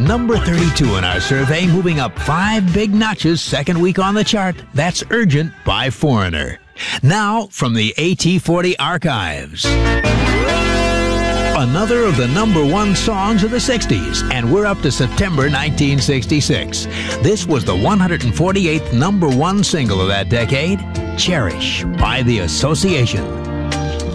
number 32 in our survey, moving up 5 big notches second week on the chart. That's Urgent by Foreigner. Now, from the AT40 archives. Another of the number one songs of the 60s, and we're up to September 1966. This was the 148th number one single of that decade, Cherish by The Association.